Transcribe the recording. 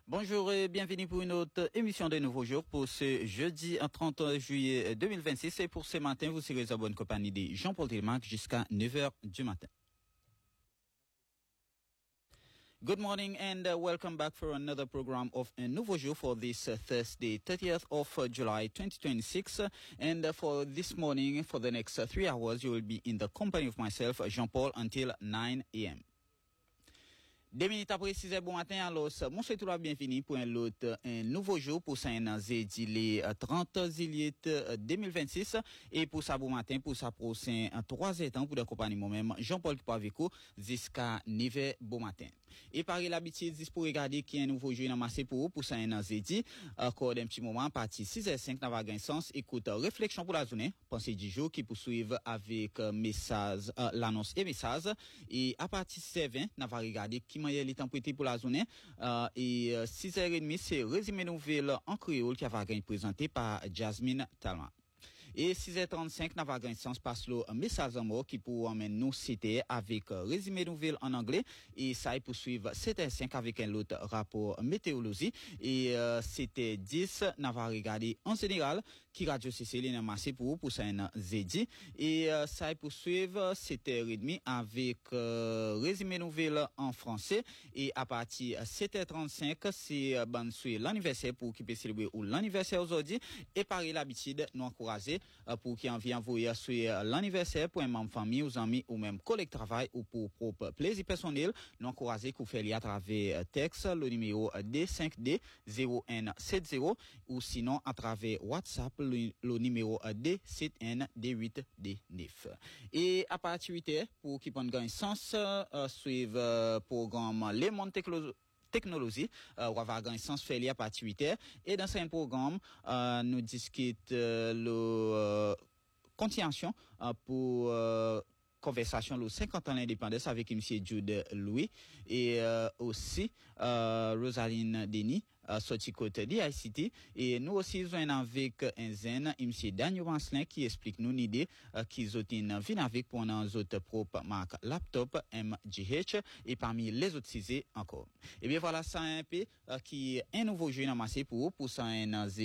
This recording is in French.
Bonjour et bienvenue pour une autre émission de Nouveau Jour pour ce jeudi 30 juillet 2026. Et pour ce matin, vous serez en bonne compagnie de Jean-Paul Telmac jusqu'à 9h du matin. Good morning and welcome back for another program of Nouveau Jour for this Thursday, 30th of July 2026. And for this morning, for the next 3 hours, you will be in the company of myself, Jean-Paul, until 9 a.m. 2 minutes après 6h bon matin, alors, mon souhait tout la bienvenue pour un nouveau jour pour ça, un jeudi, les 30 juillet 2026. Et pour ça, bon matin, pour ça, prochain 3 temps pour accompagner moi-même, Jean-Paul qui peut avec vous, jusqu'à 9h bon matin. Et par l'habitude, pour regarder qui est un nouveau jour dans massé pour ça, un jeudi, encore d'un petit moment, à partir 6h05, n'a pas gagné sens, écoute, réflexion pour la journée, pensée du jour qui poursuivent avec message, l'annonce et message. Et à partir 6h20, n'a pas regardé qui m'a les temps pour la journée et 6h30 c'est résumé nouvelle en créole qui va être présenté par Jasmine Talma. Et 6h35 n'a pas gagné sens parce le message en mot qui pour emmèner nous citer avec résumé nouvelle en anglais et ça y poursuivre 7h05 avec un autre rapport météorologie et c'était 10 n'a pas regardé en général qui radio CCL n'a massé pour ça un jeudi et ça y poursuivre 7h30 avec résumé nouvelle en français et à partir 7h35 c'est ban sur l'anniversaire pour qui peut célébrer ou l'anniversaire aujourd'hui et par l'habitude nous encourager pour qui envie envoyer sur l'anniversaire pour un membre famille ou amis ou même collègue travail ou pour propre plaisir personnel nous encourager qu'on fait à travers texte le numéro D5D 0170 ou sinon à travers WhatsApp le numéro D7N D8D9 et à partir de 8h pour qui prenne gain sens suivre programme Les Mondes Technologie, on va avoir un sens fait à partir de 8h. Et dans ce programme, nous discutons le continuation pour conversation le 50 ans d'indépendance avec M. Jude Louis et aussi Rosaline Denis sorti côté d'ICT et nous aussi joignons avec un zen M. Daniel Manslin qui explique nous une idée qu'ils ont une vie avec pour nos autres propres marque laptop MGH et parmi les autres sujets encore. Et bien voilà ça un peu qui est un nouveau jeu dans massé pour ça un